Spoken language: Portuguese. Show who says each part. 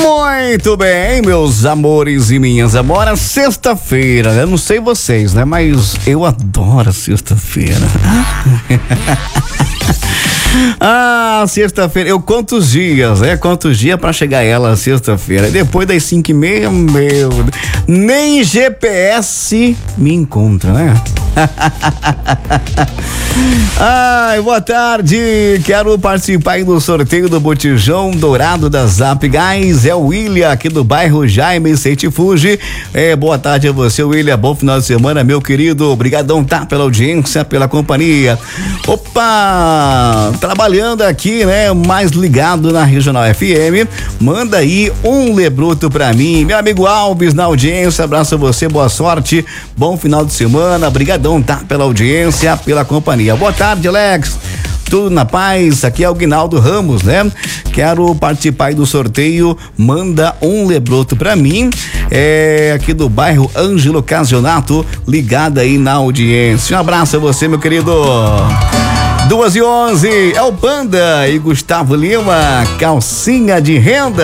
Speaker 1: Muito bem, meus amores e minhas amoras, sexta-feira, eu não sei vocês, né, mas eu adoro sexta-feira. Sexta-feira, eu conto os dias, né? Quantos dias pra chegar ela sexta-feira. Depois das 5h30, meu, nem GPS me encontra, né? Boa tarde, quero participar aí do sorteio do botijão dourado da Zap Gás, é o William aqui do bairro Jaime Seitifuji. Boa tarde a você, William, bom final de semana, meu querido, obrigadão, tá, pela audiência, pela companhia. Opa, trabalhando aqui, né, mais ligado na Regional FM, manda aí um lebruto pra mim, meu amigo Alves na audiência, abraço a você, boa sorte, bom final de semana, brigadão, tá, pela audiência, pela companhia. Boa tarde, Alex, tudo na paz, aqui é o Guinaldo Ramos, né? Quero participar aí do sorteio, manda um lebroto pra mim, aqui do bairro Ângelo Casionato, ligado aí na audiência. Um abraço a você, meu querido. 2h11, é o Panda e Gustavo Lima, calcinha de renda.